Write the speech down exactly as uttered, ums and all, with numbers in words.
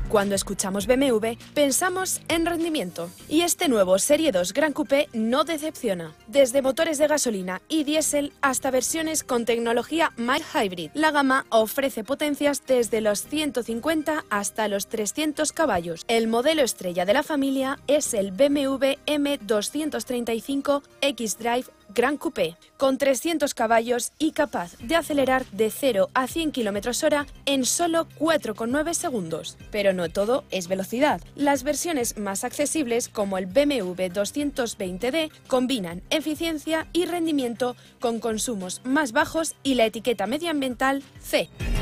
Cuando escuchamos B M W, pensamos en rendimiento. Y este nuevo Serie dos Gran Coupé no decepciona. Desde motores de gasolina y diésel hasta versiones con tecnología mild hybrid, la gama ofrece potencias desde los ciento cincuenta hasta los trescientos caballos. El modelo estrella de la familia es el B M W M doscientos treinta y cinco X-Drive Gran Coupé, con trescientos caballos y capaz de acelerar de cero a cien kilómetros hora en solo cuatro coma nueve segundos. Pero no todo es velocidad. Las versiones más accesibles, como el B M W doscientos veinte D, combinan eficiencia y rendimiento con consumos más bajos y la etiqueta medioambiental C.